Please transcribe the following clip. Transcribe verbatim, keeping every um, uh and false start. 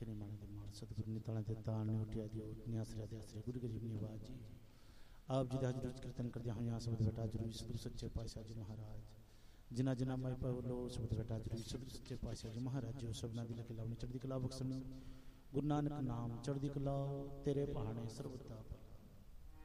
ਖੇਰੇ ਮਾਣੇ ਦੇ ਮਾਲ ਸਤਿਗੁਰੂ ਨੇ ਤਾਲਾਂ ਦੇ ਤਾਲ ਨੇ ਉਠਿਆ ਦੀ ਉਠਨੇ ਆਸਰੇ ਦੇ ਆਸਰੇ ਗੁਰੂ ਗਰੀਬ ਨੇ ਆਵਾਜ਼ ਜੀ ਆਪ ਜੀ ਦਾ ਹਜ਼ੂਰ ਵਿੱਚ ਕੀਰਤਨ ਕਰਦਿਆਂ ਹੋਇਆਂ ਸਬਦ ਬੇਟਾ ਜਰੂਰੀ ਸਤਿਗੁਰੂ ਸੱਚੇ ਪਾਤਸ਼ਾਹ ਜੀ ਮਹਾਰਾਜ ਜਿਨ੍ਹਾਂ ਜਿਨ੍ਹਾਂ ਮੈਂ ਪਵਲੋ ਸਬਦ ਬੇਟਾ ਜਰੂਰੀ ਸਤਿਗੁਰੂ ਸੱਚੇ ਪਾਤਸ਼ਾਹ ਜੀ ਮਹਾਰਾਜ ਜੀ ਸਭਨਾਂ ਦੀ ਲਕੇ ਲਾਉਣੀ ਚੜ੍ਹਦੀ ਕਲਾ ਬਖਸ਼ਣ ਗੁਰੂ ਨਾਨਕ ਨਾਮ ਚੜ੍ਹਦੀ ਕਲਾ ਤੇਰੇ ਬਹਾਣੇ ਸਰਬਤਾ